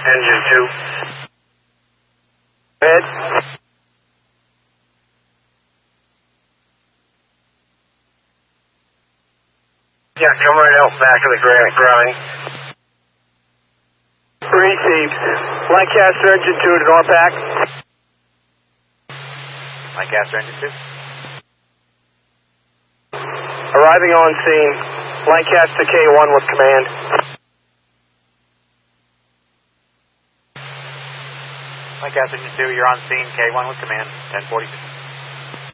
Engine 2. Head. Yeah, come right out back of the granite grind. Received. Lancaster Engine 2 to Norpac. Lancaster Engine 2. Arriving on scene. Lancaster K1 with command. Lancaster Engine 2, you're on scene. K1 with command. 1046.